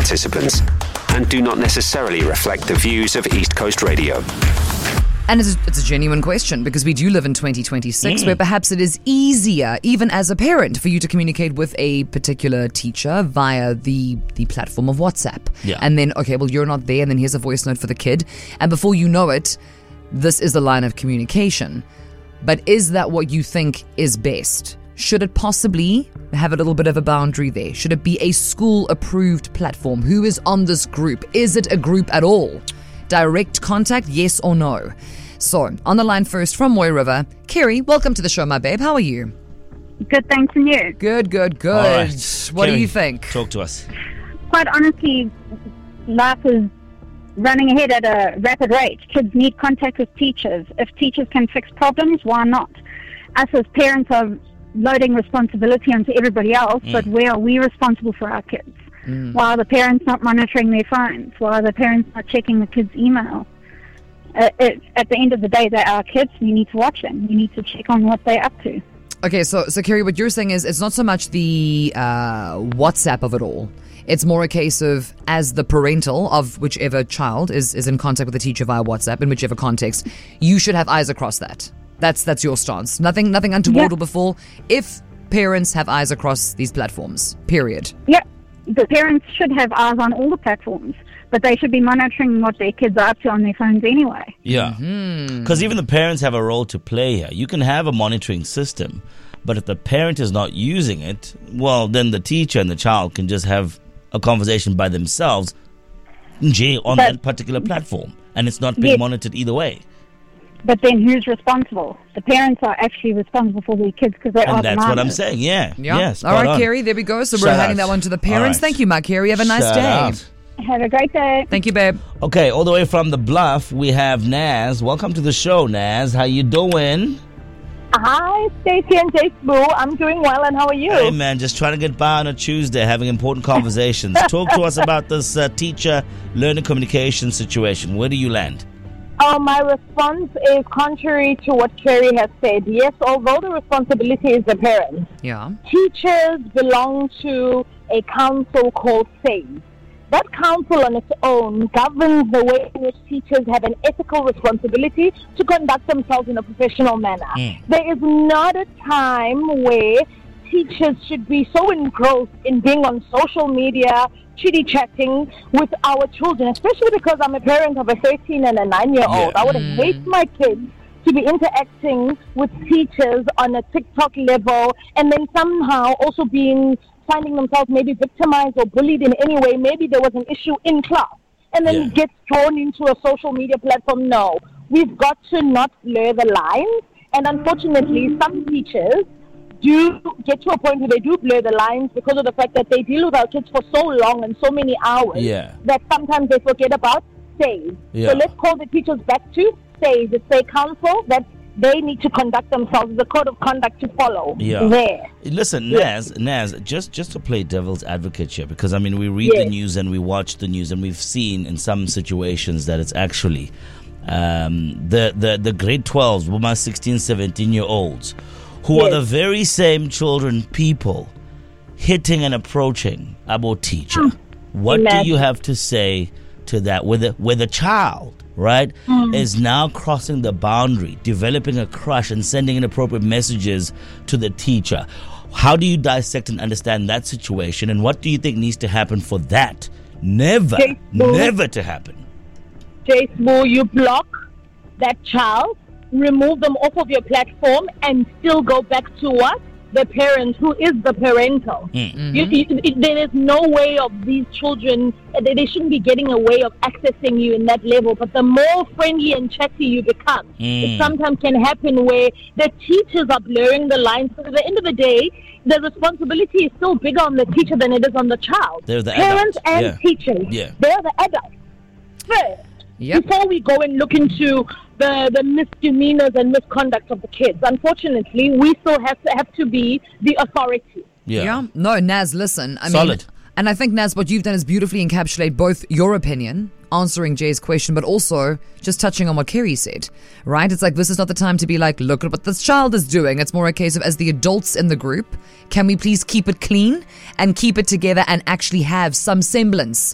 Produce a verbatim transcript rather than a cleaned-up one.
participants and do not necessarily reflect the views of East Coast Radio. And it's a, it's a genuine question because we do live in twenty twenty-six mm. where perhaps it is easier, even as a parent, for you to communicate with a particular teacher via the, the platform of WhatsApp. Yeah. And then, okay, well, you're not there, and then here's a voice note for the kid. And before you know it, this is the line of communication. But is that what you think is best? Should it possibly have a little bit of a boundary there? Should it be a school-approved platform? Who is on this group? Is it a group at all? Direct contact, yes or no? So, on the line first from Moy River, Kerry, welcome to the show, my babe. How are you? Good, thanks, and you? Good, good, good. All right. What Kerry, do you think? Talk to us. Quite honestly, life is running ahead at a rapid rate. Kids need contact with teachers. If teachers can fix problems, why not? Us as parents are loading responsibility onto everybody else, mm. but where are we responsible for our kids? Mm. Why are the parents not monitoring their phones? Why are the parents not checking the kids' email? Uh, it, at the end of the day, they're our kids. We need to watch them. We need to check on what they're up to. Okay, so, so Kerry, what you're saying is it's not so much the uh, WhatsApp of it all. It's more a case of, as the parental of whichever child is, is in contact with the teacher via WhatsApp, in whichever context, you should have eyes across that. That's that's your stance. Nothing nothing untoward or befall. If parents have eyes across these platforms, period. Yeah. The parents should have eyes on all the platforms, but they should be monitoring what their kids are up to on their phones anyway. Yeah. Because mm-hmm. even the parents have a role to play here. You can have a monitoring system, but if the parent is not using it, well, then the teacher and the child can just have a conversation by themselves on but, that particular platform, and it's not being yes. monitored either way. But then who's responsible? The parents are actually responsible for their kids because they and are that's the what I'm saying, yeah. yeah. Yes. All right, on. Kerry, there we go. So Shout we're handing out. that one to the parents. Right. Thank you, Mark Kerry. Have a nice Shout day. Out. Have a great day. Thank you, babe. Okay, all the way from the Bluff, we have Naz. Welcome to the show, Naz. How you doing? Hi, Stacey and Jace Boo. I'm doing well, and how are you? Hey, man, just trying to get by on a Tuesday, having important conversations. Talk to us about this uh, teacher-learner communication situation. Where do you land? Uh, my response is contrary to what Kerry has said. Yes, although the responsibility is the parents, yeah. teachers belong to a council called SAVE. That council on its own governs the way in which teachers have an ethical responsibility to conduct themselves in a professional manner. Mm. There is not a time where teachers should be so engrossed in being on social media, chitty-chatting with our children, especially because I'm a parent of a thirteen and a nine-year-old. Yeah. I would mm. hate my kids to be interacting with teachers on a TikTok level and then somehow also being finding themselves maybe victimized or bullied in any way. Maybe there was an issue in class and then yeah. gets thrown into a social media platform. No, we've got to not blur the lines. And unfortunately, some teachers do get to a point where they do blur the lines because of the fact that they deal with our kids for so long and so many hours yeah. that sometimes they forget about SAVE. Yeah. So let's call the teachers back to SAVE. It's a council that they need to conduct themselves, the code of conduct to follow. Yeah. There. Listen, yes. Naz, Naz, just, just to play devil's advocate here, because, I mean, we read yes. the news and we watch the news and we've seen in some situations that it's actually um, the, the, the grade twelves, my sixteen, seventeen-year-olds, who yes. are the very same children, people, hitting and approaching our teacher. Mm. What Imagine. do you have to say to that? Where the, where the child, right, mm. is now crossing the boundary, developing a crush and sending inappropriate messages to the teacher. How do you dissect and understand that situation, and what do you think needs to happen for that never, Jace never to happen? Jace Boo, you block that child, remove them off of your platform, and still go back to what? The parent, who is the parental. Mm-hmm. You, you, it, there is no way of these children, they, they shouldn't be getting a way of accessing you in that level. But the more friendly and chatty you become, mm. it sometimes can happen where the teachers are blurring the lines. But at the end of the day, the responsibility is still bigger on the teacher than it is on the child. They're the Parents adults. and yeah. teachers, yeah. they're the adults. First, Yep. before we go and look into the, the misdemeanors and misconduct of the kids. Unfortunately, we still have to have to be the authority. Yeah. yeah. No, Naz, listen. I Solid. mean, and I think, Naz, what you've done is beautifully encapsulate both your opinion, answering Jay's question, but also just touching on what Kerry said, right? It's like, this is not the time to be like, look at what this child is doing. It's more a case of, as the adults in the group, can we please keep it clean and keep it together and actually have some semblance